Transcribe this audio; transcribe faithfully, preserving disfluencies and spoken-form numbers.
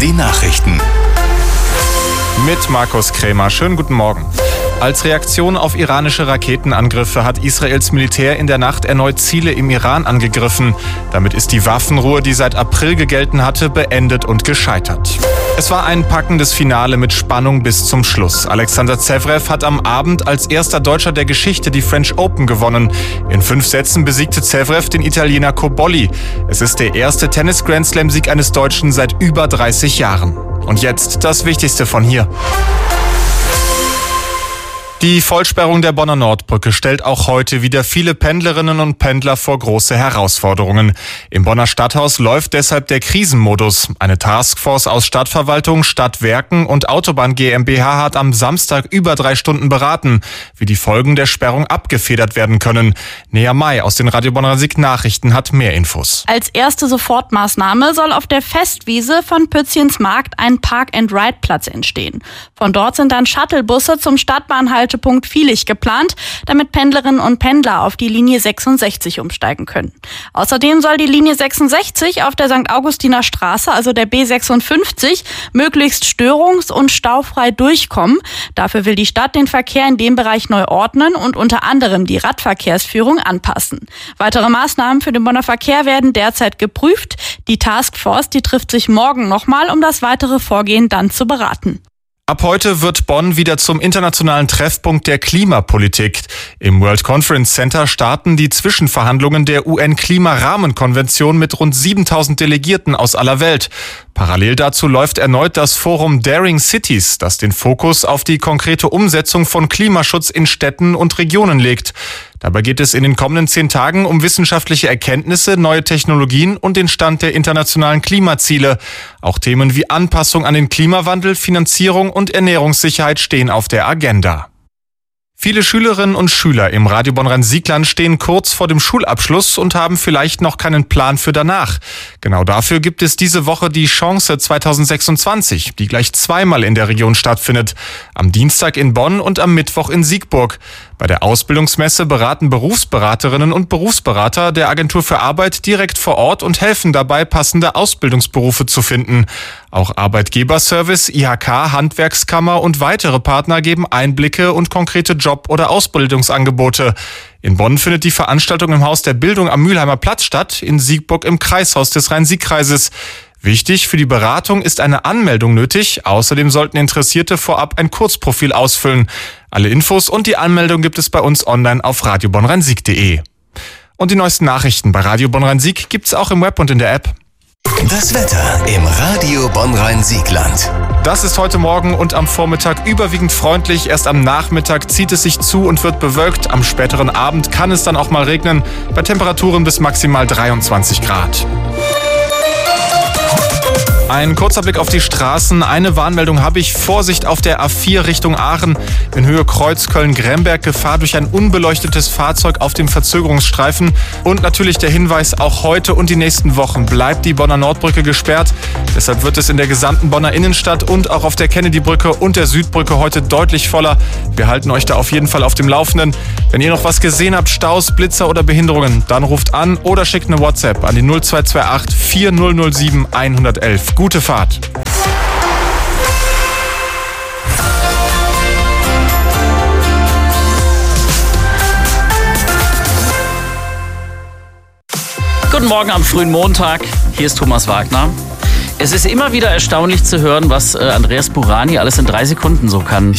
die Nachrichten. Mit Markus Krämer. Schönen guten Morgen. Als Reaktion auf iranische Raketenangriffe hat Israels Militär in der Nacht erneut Ziele im Iran angegriffen. Damit ist die Waffenruhe, die seit April gegelten hatte, beendet und gescheitert. Es war ein packendes Finale mit Spannung bis zum Schluss. Alexander Zverev hat am Abend als erster Deutscher der Geschichte die French Open gewonnen. In fünf Sätzen besiegte Zverev den Italiener Cobolli. Es ist der erste Tennis-Grand-Slam-Sieg eines Deutschen seit über dreißig Jahren. Und jetzt das Wichtigste von hier. Die Vollsperrung der Bonner Nordbrücke stellt auch heute wieder viele Pendlerinnen und Pendler vor große Herausforderungen. Im Bonner Stadthaus läuft deshalb der Krisenmodus. Eine Taskforce aus Stadtverwaltung, Stadtwerken und Autobahn GmbH hat am Samstag über drei Stunden beraten, wie die Folgen der Sperrung abgefedert werden können. Nea May aus den Radio Bonner Sieg Nachrichten hat mehr Infos. Als erste Sofortmaßnahme soll auf der Festwiese von Pützchens Markt ein Park-and-Ride-Platz entstehen. Von dort sind dann Shuttlebusse zum Stadtbahnhaltepunkt Vielig geplant, damit Pendlerinnen und Pendler auf die Linie sechsundsechzig umsteigen können. Außerdem soll die Linie sechsundsechzig auf der Sankt Augustiner Straße, also der B sechsundfünfzig, möglichst störungs- und staufrei durchkommen. Dafür will die Stadt den Verkehr in dem Bereich neu ordnen und unter anderem die Radverkehrsführung anpassen. Weitere Maßnahmen für den Bonner Verkehr werden derzeit geprüft. Die Taskforce, die trifft sich morgen nochmal, um das weitere Vorgehen dann zu beraten. Ab heute wird Bonn wieder zum internationalen Treffpunkt der Klimapolitik. Im World Conference Center starten die Zwischenverhandlungen der U N-Klimarahmenkonvention mit rund siebentausend Delegierten aus aller Welt. Parallel dazu läuft erneut das Forum Daring Cities, das den Fokus auf die konkrete Umsetzung von Klimaschutz in Städten und Regionen legt. Dabei geht es in den kommenden zehn Tagen um wissenschaftliche Erkenntnisse, neue Technologien und den Stand der internationalen Klimaziele. Auch Themen wie Anpassung an den Klimawandel, Finanzierung und Ernährungssicherheit stehen auf der Agenda. Viele Schülerinnen und Schüler im Radio Bonn-Rhein-Sieg-Land stehen kurz vor dem Schulabschluss und haben vielleicht noch keinen Plan für danach. Genau dafür gibt es diese Woche die Chance zweitausendsechsundzwanzig, die gleich zweimal in der Region stattfindet. Am Dienstag in Bonn und am Mittwoch in Siegburg. Bei der Ausbildungsmesse beraten Berufsberaterinnen und Berufsberater der Agentur für Arbeit direkt vor Ort und helfen dabei, passende Ausbildungsberufe zu finden. Auch Arbeitgeberservice, I H K, Handwerkskammer und weitere Partner geben Einblicke und konkrete Job- oder Ausbildungsangebote. In Bonn findet die Veranstaltung im Haus der Bildung am Mülheimer Platz statt, in Siegburg im Kreishaus des Rhein-Sieg-Kreises. Wichtig für die Beratung ist eine Anmeldung nötig. Außerdem sollten Interessierte vorab ein Kurzprofil ausfüllen. Alle Infos und die Anmeldung gibt es bei uns online auf radio bonn rhein sieg punkt de. Und die neuesten Nachrichten bei Radio Bonn-Rhein-Sieg gibt's auch im Web und in der App. Das Wetter im Radio Bonn-Rhein-Sieg-Land. Das ist heute Morgen und am Vormittag überwiegend freundlich. Erst am Nachmittag zieht es sich zu und wird bewölkt. Am späteren Abend kann es dann auch mal regnen. Bei Temperaturen bis maximal dreiundzwanzig Grad. Ein kurzer Blick auf die Straßen. Eine Warnmeldung habe ich. Vorsicht auf der A vier Richtung Aachen. In Höhe Kreuz-Köln-Gremberg Gefahr durch ein unbeleuctetes Fahrzeug auf dem Verzögerungsstreifen. Und natürlich der Hinweis, auch heute und die nächsten Wochen bleibt die Bonner Nordbrücke gesperrt. Deshalb wird es in der gesamten Bonner Innenstadt und auch auf der Kennedy-Brücke und der Südbrücke heute deutlich voller. Wir halten euch da auf jeden Fall auf dem Laufenden. Wenn ihr noch was gesehen habt, Staus, Blitzer oder Behinderungen, dann ruft an oder schickt eine WhatsApp an die null zwei zwei acht vier null null sieben eins eins eins. Gute Fahrt. Guten Morgen am frühen Montag. Hier ist Thomas Wagner. Es ist immer wieder erstaunlich zu hören, was äh, Andreas Burani alles in drei Sekunden so kann.